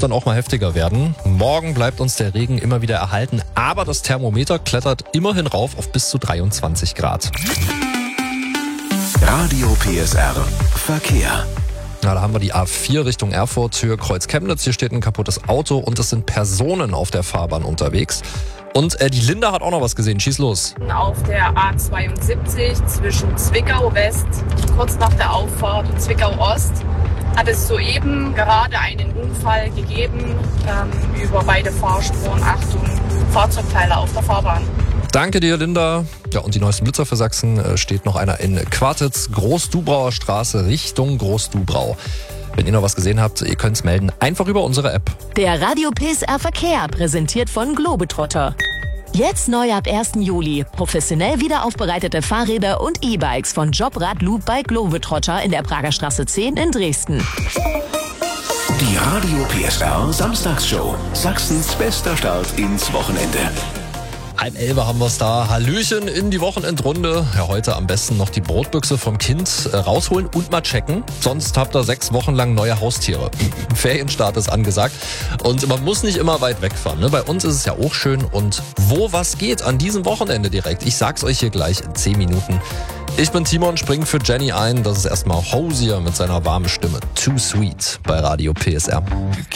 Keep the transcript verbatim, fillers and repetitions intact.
dann auch mal heftiger werden. Morgen bleibt uns der Regen immer wieder erhalten, aber das Thermometer klettert immerhin rauf auf bis zu dreiundzwanzig Grad. Radio P S R Verkehr. Na, da haben wir die A vier Richtung Erfurt, Höhe Kreuz Chemnitz. Hier steht ein kaputtes Auto und es sind Personen auf der Fahrbahn unterwegs. Und äh, die Linda hat auch noch was gesehen. Schieß los. Auf der A zweiundsiebzig zwischen Zwickau West, kurz nach der Auffahrt, und Zwickau Ost, hat es soeben gerade einen Unfall gegeben. Ähm, über beide Fahrspuren. Achtung, Fahrzeugteile auf der Fahrbahn. Danke dir, Linda. Ja, und die neuesten Blitzer für Sachsen äh, steht noch einer in Quartitz, Großdubrauer Straße Richtung Großdubrau. Wenn ihr noch was gesehen habt, ihr könnt's melden. Einfach über unsere App. Der Radio P S R Verkehr, präsentiert von Globetrotter. Jetzt neu ab ersten Juli. Professionell wiederaufbereitete Fahrräder und E-Bikes von Jobrad Loop bei Globetrotter in der Prager Straße zehn in Dresden. Die Radio P S R Samstagsshow. Sachsens bester Start ins Wochenende. Halb elf haben wir es da. Hallöchen in die Wochenendrunde. Ja, heute am besten noch die Brotbüchse vom Kind äh, rausholen und mal checken. Sonst habt ihr sechs Wochen lang neue Haustiere. Ferienstart ist angesagt. Und man muss nicht immer weit wegfahren. Ne? Bei uns ist es ja auch schön. Und wo was geht an diesem Wochenende direkt? Ich sag's euch hier gleich in zehn Minuten. Ich bin Timon, spring für Jenny ein. Das ist erstmal Hosier mit seiner warmen Stimme. Too Sweet bei Radio P S R.